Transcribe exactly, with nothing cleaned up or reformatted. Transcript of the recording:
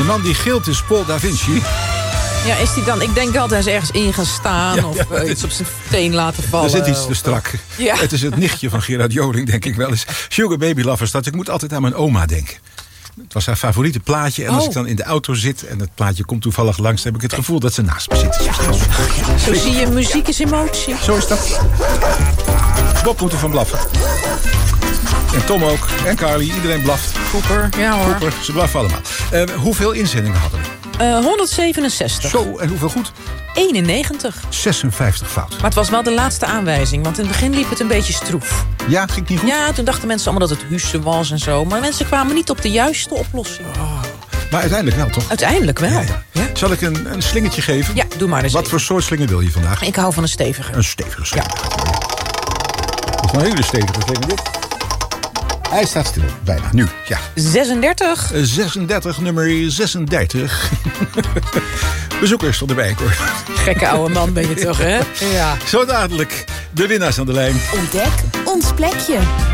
De man die gilt is Paul da Vinci. Ja, is die dan? Ik denk dat hij is ergens in gaan staan ja, of ja, uh, iets op zijn teen laten vallen. Er zit iets te strak. Ja. Het is het nichtje van Gerard Joling, denk ik wel eens. Sugar Baby Lovers, dat ik moet altijd aan mijn oma denken. Het was haar favoriete plaatje. En als oh. ik dan in de auto zit en het plaatje komt toevallig langs, dan heb ik het gevoel dat ze naast me zit. Ja, zo zie je, muziek is emotie. Zo is dat. Bob moet ervan blaffen. En Tom ook. En Carly. Iedereen blaft. Cooper. Ja hoor. Cooper. Ze blaffen allemaal. Uh, hoeveel inzendingen hadden we? Uh, honderdzevenenzestig. Zo, en hoeveel goed? eenennegentig. zesenvijftig fout. Maar het was wel de laatste aanwijzing, want in het begin liep het een beetje stroef. Ja, ging niet goed? Ja, toen dachten mensen allemaal dat het Husse was en zo. Maar mensen kwamen niet op de juiste oplossing. Oh. Maar uiteindelijk wel, toch? Uiteindelijk wel. Ja, ja. Ja? Zal ik een, een slingertje geven? Ja, doe maar eens. Wat even. voor soort slinger wil je vandaag? Ik hou van een stevige. Een stevige slinger. Ja. Dat is een hele stevige slinger dit. Hij staat stil, bijna. Nu, ja. zesendertig. zesendertig, nummer zesendertig. Bezoekers van de wijk, hoor. Gekke oude man ben je toch, hè? Ja. Zo dadelijk, de winnaars aan de lijn. Ontdek ons plekje.